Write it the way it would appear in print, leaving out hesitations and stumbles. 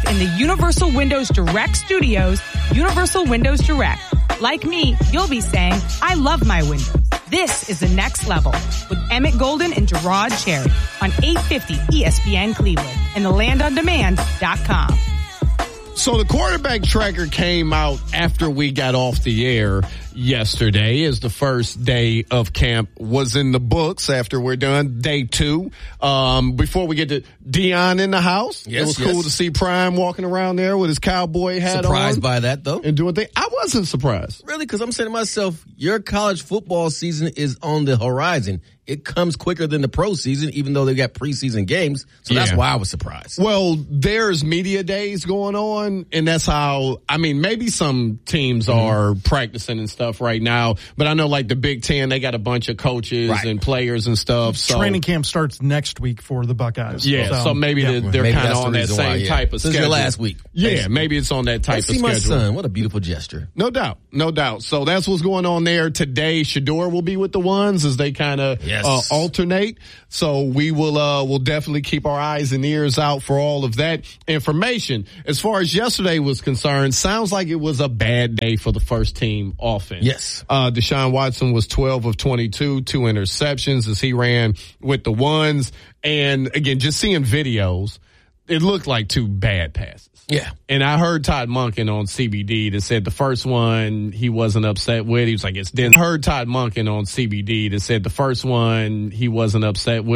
in the Universal Windows Direct Studios, Universal Windows Direct. Like me, you'll be saying, I love my windows. This is the next level with Emmett Golden and Gerard Cherry on 850 ESPN Cleveland and thelandondemand.com. So the quarterback tracker came out after we got off the air yesterday, as the first day of camp was in the books after we're done. Day 2. Before we get to Dion in the house, it was cool to see Prime walking around there with his cowboy hat on. Surprised by that, though? And doing things. I wasn't surprised. Really? Because I'm saying to myself, your college football season is on the horizon. It comes quicker than the pro season, even though they got preseason games. So that's why I was surprised. Well, there's media days going on, and that's how, I mean, maybe some teams are practicing and stuff right now, but I know like the Big Ten, they got a bunch of coaches and players and stuff. So training camp starts next week for the Buckeyes. Yeah, so maybe they're kind of on that same type of schedule. Since your last week. Yeah, maybe it's on that type of schedule. My son. What a beautiful gesture. No doubt. No doubt. So that's what's going on there. Today, Shedeur will be with the ones as they kind of alternate. So we will we'll definitely keep our eyes and ears out for all of that information. As far as yesterday was concerned, sounds like it was a bad day for the first team offense. Yes. Deshaun Watson was 12 of 22, 2 interceptions as he ran with the ones. And again, just seeing videos, it looked like 2 bad passes. Yeah. And I heard Todd Monken on CBD that said the first one he wasn't upset with. He was like, it's Denver. I heard Todd Monken on CBD that said the first one he wasn't upset with.